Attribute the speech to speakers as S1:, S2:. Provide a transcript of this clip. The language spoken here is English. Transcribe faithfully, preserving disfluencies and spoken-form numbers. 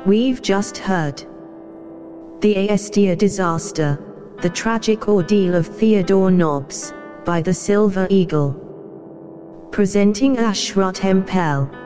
S1: We've just heard The Aestia Disaster, The Tragic Ordeal of Theodore Nobbs, by the Silver Eagle. Presenting Ashraf Hempel.